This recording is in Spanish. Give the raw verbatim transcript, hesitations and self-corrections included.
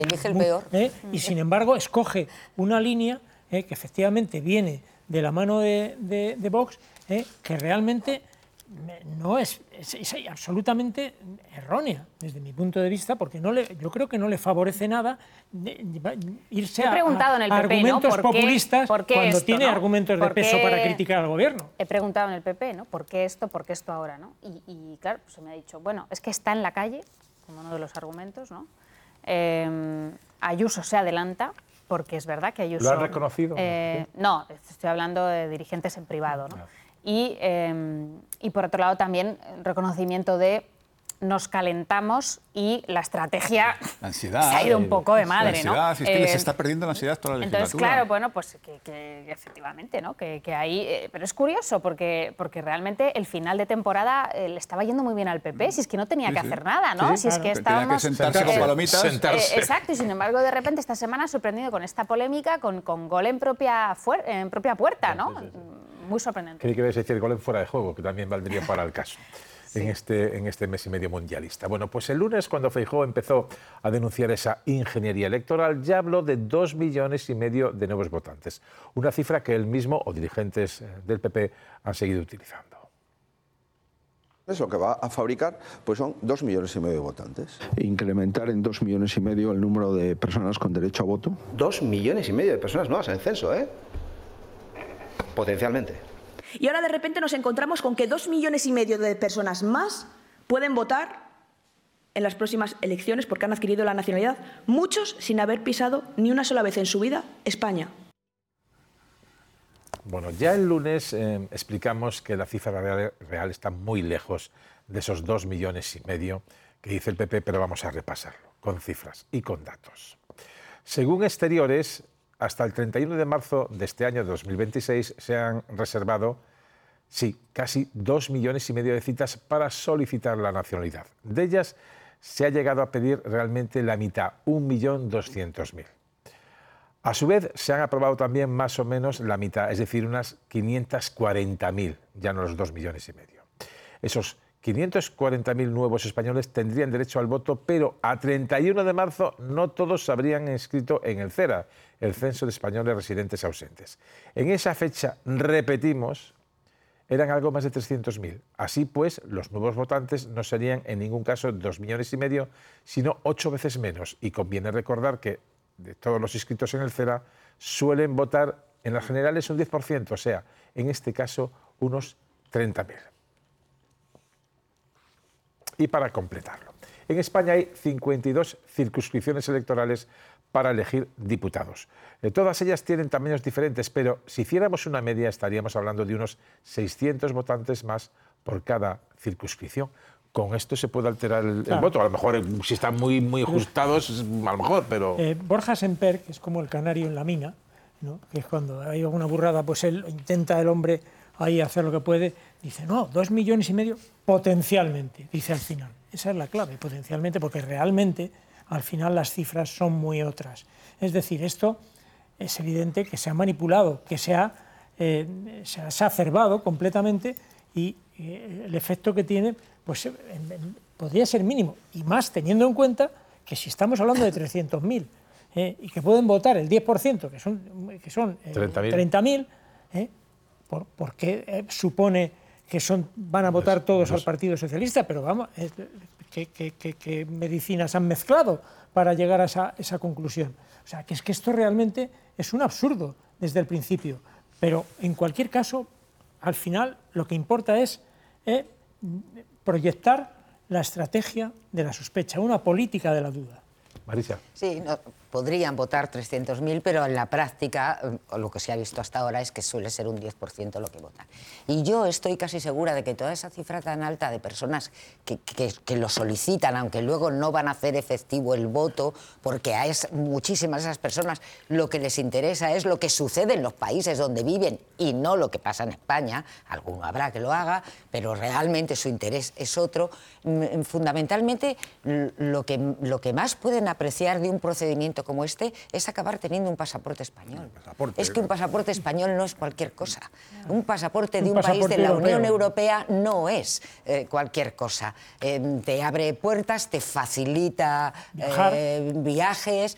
Elige el peor. ¿eh? Y sin embargo escoge una línea eh, que efectivamente viene de la mano de, de, de Vox, eh, que realmente no es, es, es absolutamente errónea desde mi punto de vista, porque no le, yo creo que no le favorece nada de, de, irse a, a, en el a P P, argumentos ¿no? ¿Por qué, populistas por qué cuando esto, tiene ¿no? argumentos de peso para criticar al gobierno. He preguntado en el P P, ¿no? ¿Por qué esto, por qué esto ahora, ¿no? Y, y claro, pues se me ha dicho, bueno, es que está en la calle, como uno de los argumentos, ¿no? Eh, Ayuso se adelanta, porque es verdad que Ayuso... ¿Lo has reconocido? Eh, no, estoy hablando de dirigentes en privado, ¿no? Y, eh, y por otro lado también reconocimiento de nos calentamos y la estrategia la ansiedad, se ha ido un poco de madre, la ansiedad, ¿no? Es que eh, les está perdiendo la ansiedad toda la legislatura. Entonces, claro, bueno, pues que, que efectivamente, ¿no? Que, que ahí, eh, pero es curioso porque, porque realmente el final de temporada eh, le estaba yendo muy bien al P P, si es que no tenía sí, que sí. hacer nada, ¿no? Sí, si es claro. que estábamos... Tenía que sentarse con palomitas. Sentarse. Eh, exacto, y sin embargo, de repente esta semana ha sorprendido con esta polémica, con, con gol en propia, en propia puerta, ¿no? Sí, sí, sí. Muy sorprendente. Creí que ibas a decir gol en fuera de juego, que también valdría para el caso. Sí. En, este, en este mes y medio mundialista. Bueno, pues el lunes, cuando Feijóo empezó a denunciar esa ingeniería electoral, ya habló de dos millones y medio de nuevos votantes, una cifra que él mismo o dirigentes del P P han seguido utilizando. Lo que va a fabricar pues son dos millones y medio de votantes. Incrementar en dos millones y medio el número de personas con derecho a voto. Dos millones y medio de personas nuevas en el censo, ¿eh? Potencialmente. Y ahora de repente nos encontramos con que dos millones y medio de personas más pueden votar en las próximas elecciones porque han adquirido la nacionalidad, muchos sin haber pisado ni una sola vez en su vida España. Bueno, ya el lunes eh, explicamos que la cifra real, real está muy lejos de esos dos millones y medio que dice el P P, pero vamos a repasarlo con cifras y con datos. Según Exteriores, hasta el treinta y uno de marzo de este año dos mil veintiséis se han reservado, sí, casi dos millones y medio de citas para solicitar la nacionalidad. De ellas se ha llegado a pedir realmente la mitad, un millón doscientos mil. A su vez, se han aprobado también más o menos la mitad, es decir, unas quinientas cuarenta mil, ya no los dos millones y medio. Esos quinientos cuarenta mil nuevos españoles tendrían derecho al voto, pero a treinta y uno de marzo no todos se habrían inscrito en el CERA, el Censo de Españoles Residentes Ausentes. En esa fecha, repetimos, eran algo más de trescientos mil. Así pues, los nuevos votantes no serían en ningún caso dos millones y medio, sino ocho veces menos. Y conviene recordar que de todos los inscritos en el CERA suelen votar en las generales un diez por ciento, o sea, en este caso unos treinta mil. Y para completarlo, en España hay cincuenta y dos circunscripciones electorales para elegir diputados. Todas ellas tienen tamaños diferentes, pero si hiciéramos una media estaríamos hablando de unos seiscientos votantes más por cada circunscripción. Con esto se puede alterar el, claro. el voto. A lo mejor, si están muy, muy ajustados, a lo mejor, pero... Eh, Borja Semper, que es como el canario en la mina, ¿no? Que es cuando hay alguna burrada, pues él intenta el hombre ahí hacer lo que puede, dice, no, dos millones y medio potencialmente, dice al final. Esa es la clave, potencialmente, porque realmente al final las cifras son muy otras. Es decir, esto es evidente que se ha manipulado, que se ha, eh, se ha exacerbado completamente y eh, el efecto que tiene pues, eh, podría ser mínimo, y más teniendo en cuenta que si estamos hablando de trescientos mil eh, y que pueden votar el diez por ciento, que son, que son eh, treinta mil, eh, ¿por, ¿por qué eh, supone que son, van a votar todos al Partido Socialista? Pero vamos, eh, ¿qué, qué, qué, qué medicinas han mezclado para llegar a esa, esa conclusión? O sea, que es que esto realmente es un absurdo desde el principio, pero en cualquier caso, al final lo que importa es eh, proyectar la estrategia de la sospecha, una política de la duda. Marisa. Sí, no, podrían votar trescientos mil, pero en la práctica lo que se ha visto hasta ahora es que suele ser un diez por ciento lo que votan. Y yo estoy casi segura de que toda esa cifra tan alta de personas que, que, que lo solicitan, aunque luego no van a hacer efectivo el voto, porque a es, muchísimas de esas personas lo que les interesa es lo que sucede en los países donde viven y no lo que pasa en España. Alguno habrá que lo haga, pero realmente su interés es otro. Fundamentalmente, lo que, lo que más pueden apreciar de un procedimiento como este es acabar teniendo un pasaporte español. Pasaporte, es que un pasaporte español no es cualquier cosa. Un pasaporte de un, un país de la europeo. Unión Europea no es eh, cualquier cosa. Eh, te abre puertas, te facilita eh, viajes,